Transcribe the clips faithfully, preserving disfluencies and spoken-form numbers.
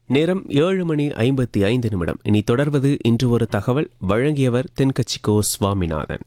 நேரம் ஏழு மணி ஐம்பத்தி ஐந்து நிமிடம். இனி தொடர்வது இன்று ஒரு தகவல். வழங்கியவர் தென்கட்சிக்கோ சுவாமிநாதன்.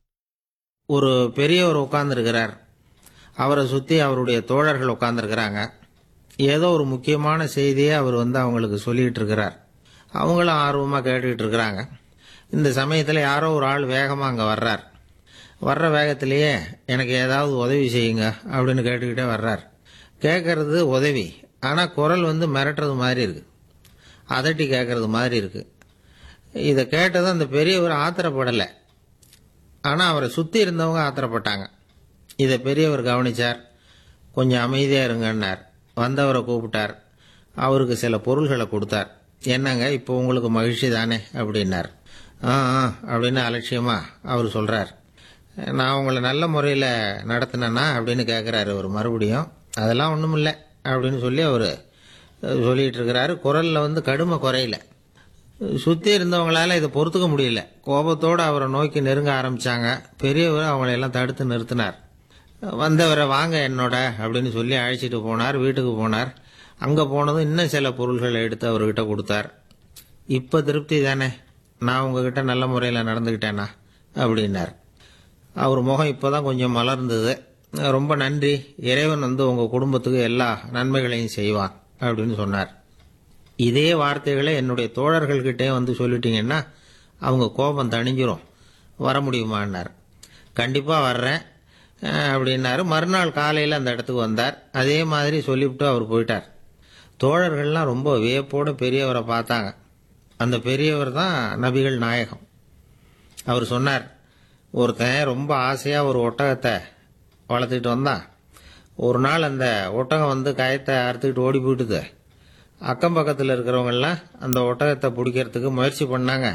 ஒரு பெரியவர் உட்கார்ந்துருக்கிறார். அவரை சுற்றி அவருடைய தோழர்கள் உட்கார்ந்துருக்கிறாங்க. ஏதோ ஒரு முக்கியமான செய்தியை அவர் வந்து அவங்களுக்கு சொல்லிகிட்டு இருக்கிறார். அவங்களும் ஆர்வமாக கேட்டுக்கிட்டு இருக்கிறாங்க. இந்த சமயத்தில் யாரோ ஒரு ஆள் வேகமாக அங்கே வர்றார். வர்ற வேகத்திலேயே எனக்கு ஏதாவது உதவி செய்யுங்க அப்படின்னு கேட்டுக்கிட்டே வர்றார். கேட்கறது உதவி, ஆனால் குரல் வந்து மிரட்டுறது மாதிரி இருக்குது, அதட்டி கேட்கறது மாதிரி இருக்குது. இதை கேட்டதும் அந்த பெரியவர் ஆத்திரப்படலை, ஆனால் அவரை சுற்றி இருந்தவங்க ஆத்திரப்பட்டாங்க. இதை பெரியவர் கவனித்தார். கொஞ்சம் அமைதியாக இருங்கன்னார். வந்தவரை கூப்பிட்டார். அவருக்கு சில பொருள்களை கொடுத்தார். என்னங்க இப்போ உங்களுக்கு மகிழ்ச்சி தானே அப்படின்னார். ஆ ஆ அப்படின்னு அலட்சியமாக அவர் சொல்கிறார். நான் உங்களை நல்ல முறையில் நடத்தினேன்னா அப்படின்னு கேட்குறாரு அவர் மறுபடியும். அதெல்லாம் ஒன்றும் இல்லை அப்படின்னு சொல்லி அவர் சொல்லிகிட்டு இருக்கிறாரு. குரலில் வந்து கடுமை குறையில. சுற்றி இருந்தவங்களால இதை பொறுத்துக்க முடியல. கோபத்தோடு அவரை நோக்கி நெருங்க ஆரம்பித்தாங்க. பெரியவர் அவங்களையெல்லாம் தடுத்து நிறுத்தினார். வந்தவரை வாங்க என்னோட அப்படின்னு சொல்லி அழைச்சிட்டு போனார். வீட்டுக்கு போனார். அங்கே போனதும் இன்னும் சில பொருள்களை எடுத்து அவர்கிட்ட கொடுத்தார். இப்போ திருப்தி தானே, நான் உங்ககிட்ட நல்ல முறையில் நடந்துக்கிட்டேனா அப்படின்னார். அவர் முகம் இப்போ தான் கொஞ்சம் மலர்ந்தது. ரொம்ப நன்றி, இறைவன் வந்து உங்கள் குடும்பத்துக்கு எல்லா நன்மைகளையும் செய்வான் அப்படின்னு சொன்னார். இதே வார்த்தைகளை என்னுடைய தோழர்கள்கிட்டே வந்து சொல்லிட்டீங்கன்னா அவங்க கோபம் தணிஞ்சிரும், வர முடியுமான்னார். கண்டிப்பாக வர்றேன் அப்படின்னாரு. மறுநாள் காலையில் அந்த இடத்துக்கு வந்தார். அதே மாதிரி சொல்லிவிட்டு அவர் போயிட்டார். தோழர்கள்லாம் ரொம்ப வியப்போடு பெரியவரை பார்த்தாங்க. அந்த பெரியவர் தான் நபிகள் நாயகம். அவர் சொன்னார், ஒருத்தன் ரொம்ப ஆசையாக ஒரு ஒட்டகத்தை வளர்த்துக்கிட்டு வந்தான். ஒரு நாள் அந்த ஒட்டகம் வந்து கயத்தை அறுத்துக்கிட்டு ஓடி போயிட்டுது. அக்கம் பக்கத்தில் இருக்கிறவங்கெல்லாம் அந்த ஒட்டகத்தை பிடிக்கிறதுக்கு முயற்சி பண்ணாங்க.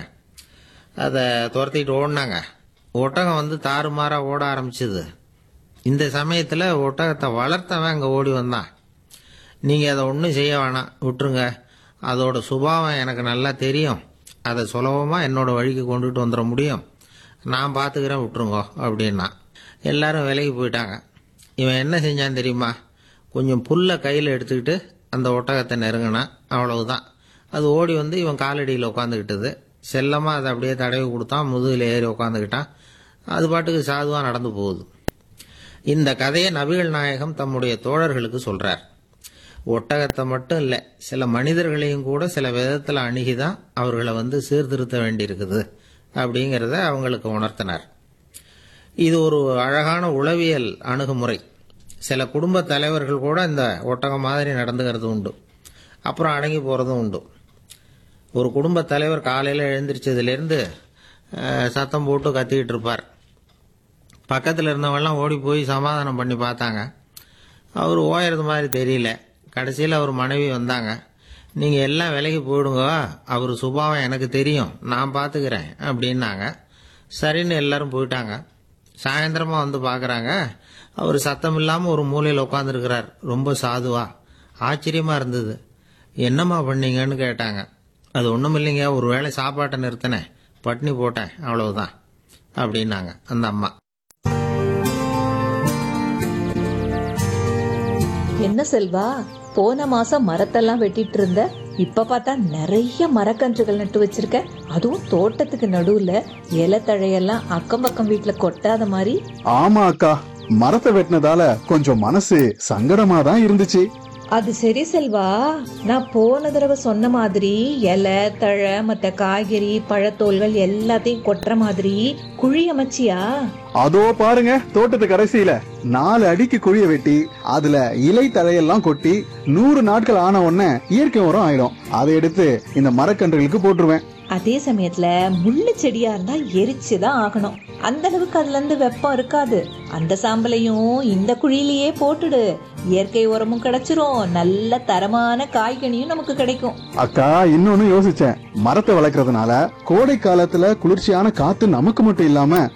அதை துரத்திக்கிட்டு ஓடினாங்க. ஒட்டகம் வந்து தாறுமாறாக ஓட ஆரம்பிச்சுது. இந்த சமயத்தில் ஒட்டகத்தை வளர்த்தவன் அங்கே ஓடி வந்தான். நீங்கள் அதை ஒன்றும் செய்ய வேணாம், விட்டுருங்க, அதோட சுபாவம் எனக்கு நல்லா தெரியும், அதை சுலபமாக என்னோட வழிக்கு கொண்டுட்டு வந்துட முடியும், நான் பார்த்துக்கிறேன், விட்டுருங்கோ அப்படின்னா. எல்லாரும் விலைக்கு போயிட்டாங்க. இவன் என்ன செஞ்சான் தெரியுமா? கொஞ்சம் புல்லை கையில் எடுத்துக்கிட்டு அந்த ஒட்டகத்தை நெருங்கினான். அவ்வளவுதான். அது ஓடி வந்து இவன் காலடியில் உட்காந்துக்கிட்டது. செல்லமாக அதை அப்படியே தடவி கொடுத்தான். முதுகில் ஏறி உட்காந்துக்கிட்டான். அது பாட்டுக்கு சாதுவாக நடந்து போகுது. இந்த கதையை நபிகள் நாயகம் தம்முடைய தோழர்களுக்கு சொல்கிறார். ஒட்டகத்தை மட்டும் இல்லை, சில மனிதர்களையும் கூட சில விதத்தில் அணுகிதான் அவர்களை வந்து சீர்திருத்த வேண்டியிருக்குது அப்படிங்கிறத அவங்களுக்கு உணர்த்தினார். இது ஒரு அழகான உளவியல் அணுகுமுறை. சில குடும்ப தலைவர்கள் கூட இந்த ஒட்டகம் மாதிரி நடந்துக்கிறது உண்டு, அப்புறம் அடங்கி போகிறதும் உண்டு. ஒரு குடும்ப தலைவர் காலையில் எழுந்திரிச்சதுலேருந்து சத்தம் போட்டு கத்திக்கிட்டு இருப்பார். பக்கத்தில் இருந்தவங்கெல்லாம் ஓடி போய் சமாதானம் பண்ணி பார்த்தாங்க. அவர் ஓயறது மாதிரி தெரியல. கடைசியில் அவர் மனைவி வந்தாங்க. நீங்கள் எல்லாம் விலைக்கு போயிடுங்க, அவர் சுபாவம் எனக்கு தெரியும், நான் பார்த்துக்கிறேன் அப்படின்னாங்க. சரின்னு எல்லாரும் போயிட்டாங்க. சாயந்தரமாக வந்து பார்க்குறாங்க, அவர் சத்தம் இல்லாமல் ஒரு மூலையில் உட்காந்துருக்கிறார், ரொம்ப சாதுவா. ஆச்சரியமாக இருந்தது. என்னம்மா பண்ணீங்கன்னு கேட்டாங்க. அது ஒன்றும் இல்லைங்க, ஒரு வேளை சாப்பாட்டை நிறுத்தினேன், பட்னி போட்டேன், அவ்வளவுதான் அப்படின்னாங்க அந்த அம்மா. என்ன செல்வா, போன மாசம் மரத்தெல்லாம் வெட்டிட்டு இருந்த, இப்ப பார்த்தா நிறைய மரக்கன்றுகள் நட்டு வச்சிருக்க, அதுவும் தோட்டத்துக்கு நடுவுல. இலை தழையெல்லாம் அக்கம் பக்கம் வீட்டுல கொட்டாத மாதிரி. ஆமா அக்கா, மரத்தை வெட்டினதால கொஞ்சம் மனசு சங்கடமா தான் இருந்துச்சு. அது சரி செல்வா, நான் போன தடவை சொன்ன மாதிரி இலை தழை மத்த காய்கறி பழத்தோல்கள் எல்லாத்தையும் கொட்டுற மாதிரி குழி அமைச்சியா? அதோ பாருங்க, தோட்டத்து கடைசியில நாலு அடிக்கு குழிய வெட்டி அதுல இலை தழையெல்லாம் கொட்டி நூறு நாட்கள் ஆன உடனே இயற்கை உரம் ஆயிடும். அதை எடுத்து இந்த மரக்கன்றுகளுக்கு போட்டுருவேன். அதே சமயத்துல முள்ளு செடியா இருந்தா எரிச்சுதான் ஆகணும். அந்த அளவுக்கு அதுல இருந்து வெப்பம் இருக்காது. அந்த சாம்பலையும் இந்த குழியிலேயே போட்டுடு, இயற்கை உரமும் கிடைச்சிரும், நல்ல தரமான காய்கனியும் நமக்கு கிடைக்கும். அக்கா, இன்னொன்னு யோசிச்சேன். மரத்தை வளர்க்கறதுனால கோடை காலத்துல குளிர்ச்சியான காத்து நமக்கு மட்டும் இல்லாம